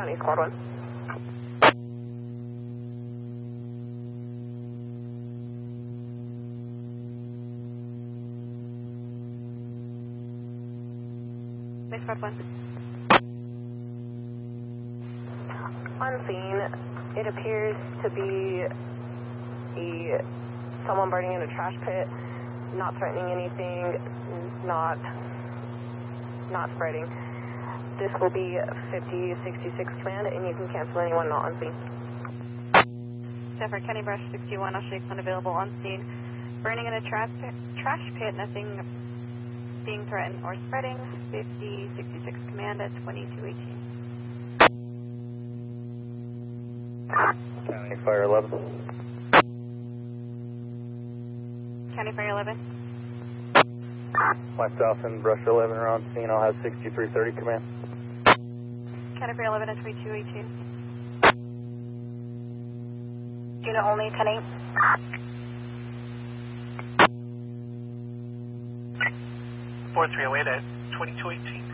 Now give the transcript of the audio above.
County Squad 1. Squad 1. On scene, it appears to be someone burning in a trash pit, not threatening anything, not spreading. This will be 5066 command, and you can cancel anyone not on scene. Stafford County Brush 61, I'll show you unavailable on scene. Burning in a trash pit, nothing being threatened or spreading. 5066 command at 2218. County Fire 11. County Fire 11. Myself and Brush 11 are on scene. I'll have 6330 command. County Fire 11 at 2218. Unit only, 10-8. 4308 at 2218.